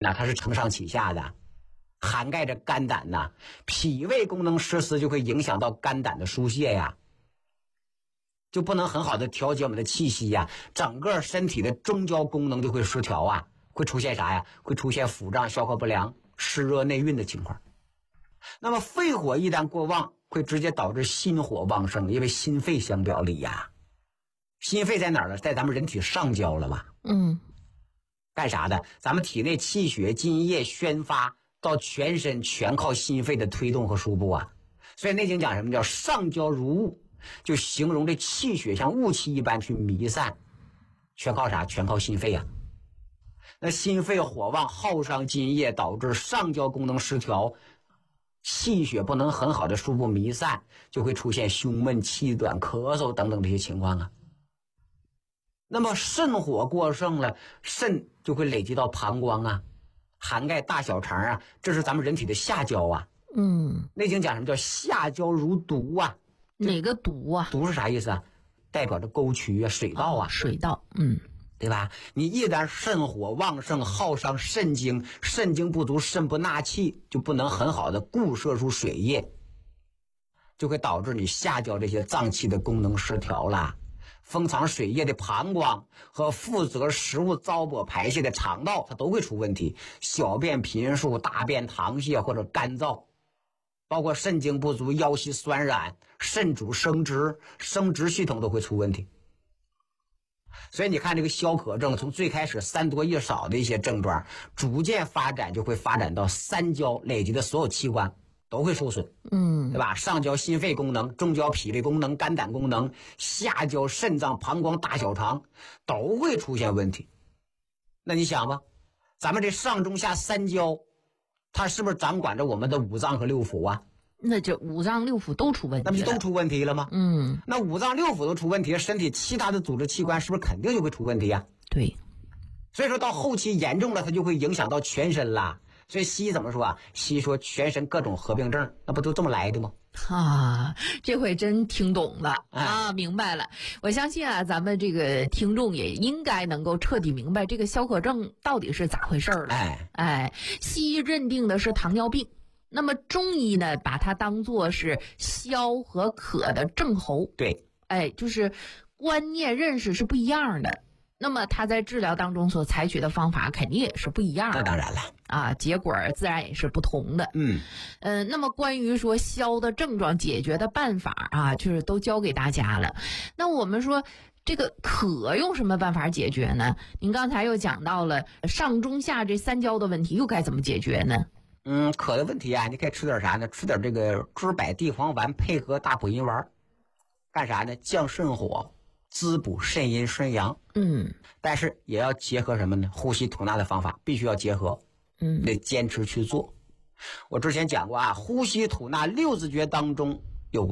呢，它是承上启下的，涵盖着肝胆呐，脾胃功能失司就会影响到肝胆的疏泄呀，就不能很好的调节我们的气息呀，整个身体的中焦功能就会失调啊，会出现啥呀？会出现腹胀、消化不良、湿热内蕴的情况。那么肺火一旦过旺，会直接导致心火旺盛，因为心肺相表里呀。心肺在哪儿呢？在咱们人体上焦了吧？干啥的？咱们体内气血津液宣发到全身，全靠心肺的推动和输布啊。所以《内经》讲什么叫上焦如雾，就形容这气血像雾气一般去弥散，全靠啥？全靠心肺啊。那心肺火旺，耗伤津液，导致上焦功能失调，气血不能很好的输布弥散，就会出现胸闷、气短、咳嗽等等这些情况啊。那么肾火过盛了，肾就会累积到膀胱啊，涵盖大小肠啊，这是咱们人体的下焦啊。内经讲什么叫下焦如毒啊？ 哪个毒啊？ 毒是啥意思啊？代表着沟渠啊，水道啊。 水道， 对吧？你一旦肾火旺盛，耗伤肾精，肾精不足，肾不纳气，就不能很好的固摄出水液，就会导致你下焦这些脏器的功能失调啦。封藏水液的膀胱和负责食物糟粕排泄的肠道，它都会出问题，小便频数、大便溏泻或者干燥，包括肾精不足、腰膝酸软、肾主生殖系统都会出问题。所以你看这个消渴症，从最开始3多1少的一些症状，逐渐发展就会发展到三焦累积的所有器官都会受损，对吧？上焦心肺功能，中焦脾胃功能、肝胆功能，下焦肾脏、膀胱、大小肠都会出现问题。那你想吧，咱们这上中下三焦，它是不是掌管着我们的五脏和六腑啊？ 那这五脏六腑都出问题了， 那不就都出问题了吗？那五脏六腑都出问题，身体其他的组织器官是不是肯定就会出问题啊？ 对， 所以说到后期严重了，它就会影响到全身啦。所以西医怎么说啊？西医说全身各种合并症，那不都这么来的吗？ 这回真听懂了明白了。我相信啊，咱们这个听众也应该能够彻底明白这个消渴症到底是咋回事了。西医认定的是糖尿病，那么中医呢，把它当作是消和渴的症候。 对， 就是观念认识是不一样的。那么他在治疗当中所采取的方法肯定也是不一样的， 那当然了结果自然也是不同的。那么关于说消的症状解决的办法就是都教给大家了。那我们说这个渴用什么办法解决呢？您刚才又讲到了上中下这三焦的问题，又该怎么解决呢？ 渴的问题你可以吃点啥呢？吃点这个猪柏地黄丸配合大补阴丸，干啥呢？降肾火，滋补肾阴肾阳。但是也要结合什么呢？呼吸吐纳的方法必须要结合，得坚持去做。我之前讲过呼吸吐纳6字诀当中有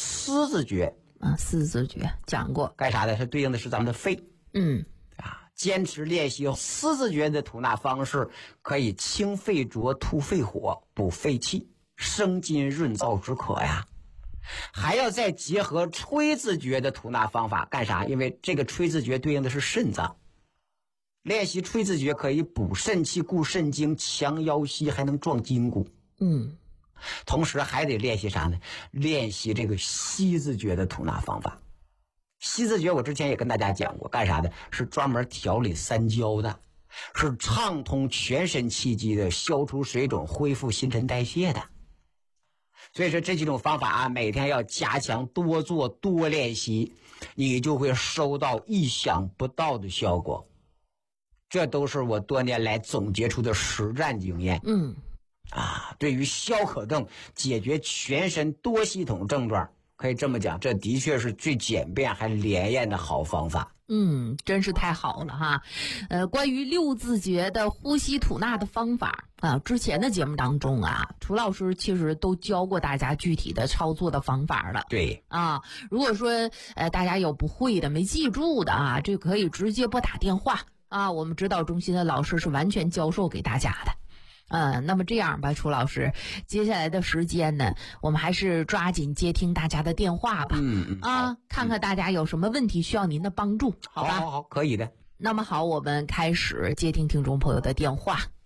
4字诀 4字诀讲过， 干啥的？是对应的是咱们的肺。坚持练习4字诀的吐纳方式，可以清肺浊、吐肺火、补肺气、生津润燥止渴呀。还要再结合吹字诀的吐纳方法，干啥？因为这个吹字诀对应的是肾脏，练习吹字诀可以补肾气、固肾精、强腰膝，还能壮筋骨。同时还得练习啥呢？练习这个吸字诀的吐纳方法。吸字诀我之前也跟大家讲过，干啥的？是专门调理三焦的，是畅通全身气机的，消除水肿、恢复新陈代谢的。所以说这几种方法每天要加强，多做多练习，你就会收到意想不到的效果。这都是我多年来总结出的实战经验。对于消渴症解决全身多系统症状，可以这么讲，这的确是最简便还连验的好方法。 真是太好了哈。关于6字诀的呼吸吐纳的方法之前的节目当中楚老师其实都教过大家具体的操作的方法了。 对如果说大家有不会的、没记住的这可以直接拨打电话我们指导中心的老师是完全教授给大家的。那么这样吧，楚老师，接下来的时间呢，我们还是抓紧接听大家的电话吧。看看大家有什么问题需要您的帮助，好吧？ 好，可以的。 那么好，我们开始接听听众朋友的电话。